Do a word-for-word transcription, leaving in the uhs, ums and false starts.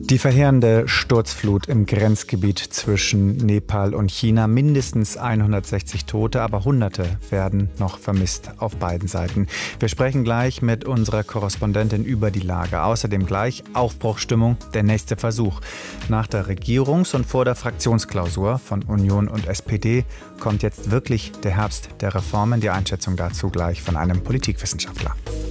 Die verheerende Sturzflut im Grenzgebiet zwischen Nepal und China. Mindestens hundertsechzig Tote, aber Hunderte werden noch vermisst auf beiden Seiten. Wir sprechen gleich mit unserer Korrespondentin über die Lage. Außerdem gleich Aufbruchsstimmung, der nächste Versuch. Nach der Regierungs- und vor der Fraktionsklausur von Union und S P D kommt jetzt wirklich der Herbst der Reformen. Die Einschätzung dazu gleich von einem Politikwissenschaftler.